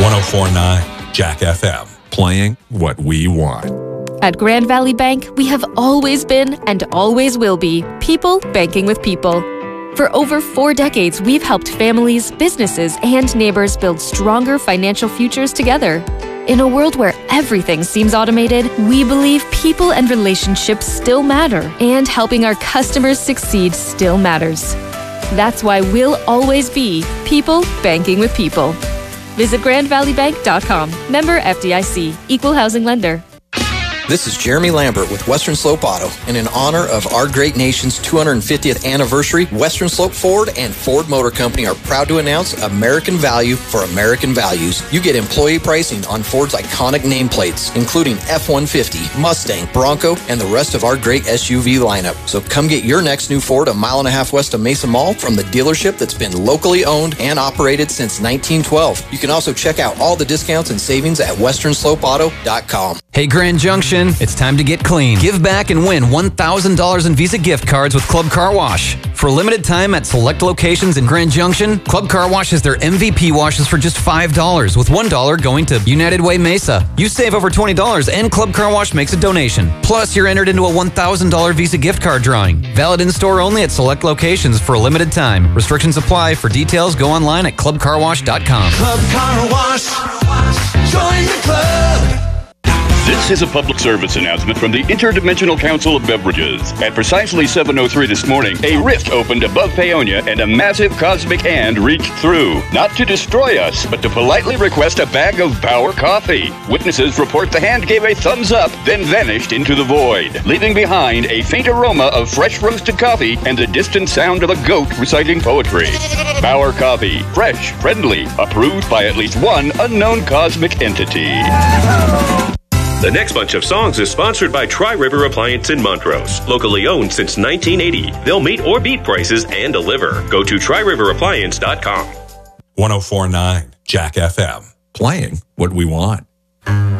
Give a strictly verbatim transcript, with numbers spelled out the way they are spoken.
one oh four point nine Jack F M, playing what we want. At Grand Valley Bank, we have always been and always will be people banking with people. For over four decades, we've helped families, businesses, and neighbors build stronger financial futures together. In a world where everything seems automated, we believe people and relationships still matter, and helping our customers succeed still matters. That's why we'll always be people banking with people. Visit grand valley bank dot com. Member F D I C. Equal housing lender. This is Jeremy Lambert with Western Slope Auto, and in honor of our great nation's two hundred fiftieth anniversary, Western Slope Ford and Ford Motor Company are proud to announce American Value for American Values. You get employee pricing on Ford's iconic nameplates, including F one fifty, Mustang, Bronco, and the rest of our great S U V lineup. So come get your next new Ford a mile and a half west of Mesa Mall from the dealership that's been locally owned and operated since nineteen twelve. You can also check out all the discounts and savings at western slope auto dot com. Hey, Grand Junction. It's time to get clean. Give back and win one thousand dollars in Visa gift cards with Club Car Wash. For a limited time at select locations in Grand Junction, Club Car Wash has their M V P washes for just five dollars, with one dollar going to United Way Mesa. You save over twenty dollars and Club Car Wash makes a donation. Plus, you're entered into a one thousand dollars Visa gift card drawing. Valid in-store only at select locations for a limited time. Restrictions apply. For details, go online at club car wash dot com. Club Car Wash. Join the club. This is a public service announcement from the Interdimensional Council of Beverages. At precisely seven oh three this morning, a rift opened above Paonia and a massive cosmic hand reached through. Not to destroy us, but to politely request a bag of Bauer coffee. Witnesses report the hand gave a thumbs up, then vanished into the void, leaving behind a faint aroma of fresh roasted coffee and the distant sound of a goat reciting poetry. Bauer Coffee, fresh, friendly, approved by at least one unknown cosmic entity. The next bunch of songs is sponsored by Tri-River Appliance in Montrose. Locally owned since nineteen eighty. They'll meet or beat prices and deliver. Go to tri river appliance dot com. one oh four point nine Jack F M, playing what we want.